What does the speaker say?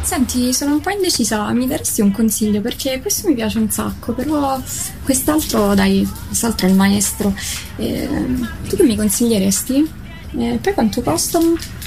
Senti, sono un po' indecisa, mi daresti un consiglio perché questo mi piace un sacco, però quest'altro, dai, quest'altro è il maestro. Tu che mi consiglieresti? Poi quanto costano?